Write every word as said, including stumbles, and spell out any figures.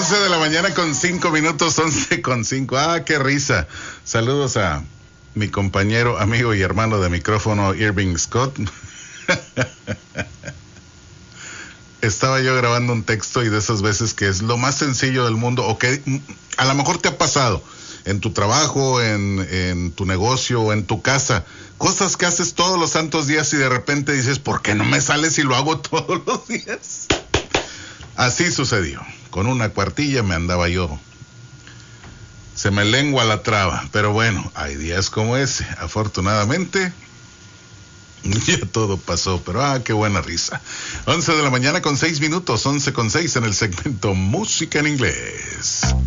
once de la mañana con cinco minutos, once con cinco. Ah, qué risa. Saludos a mi compañero, amigo y hermano de micrófono, Irving Scott. Estaba yo grabando un texto y de esas veces que es lo más sencillo del mundo, o que a lo mejor te ha pasado en tu trabajo, en, en tu negocio o en tu casa, cosas que haces todos los santos días y de repente dices, ¿por qué no me sale si lo hago todos los días? Así sucedió. Con una cuartilla me andaba yo. Se me lengua la traba, pero bueno, hay días como ese. Afortunadamente, ya todo pasó, pero ah, qué buena risa. once de la mañana con seis minutos, once con seis en el segmento Música en Inglés.